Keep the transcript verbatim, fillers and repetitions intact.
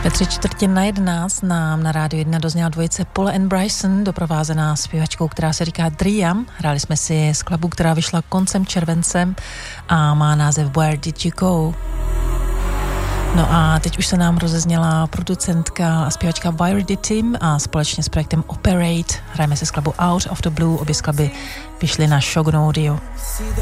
Ve tři čtvrtě na jedenáct nám na Rádiu jedna dozněla dvojice Paula and Bryson, doprovázená zpěvačkou, která se říká Driam. Hráli jsme si skladbu, která vyšla koncem července a má název Where Did You Go? No a teď už se nám rozezněla producentka a zpěvačka Virdy Team a společně s projektem Operate hrajeme se skladbu Out of the Blue. Obě skladby vyšly na Shogun Audio.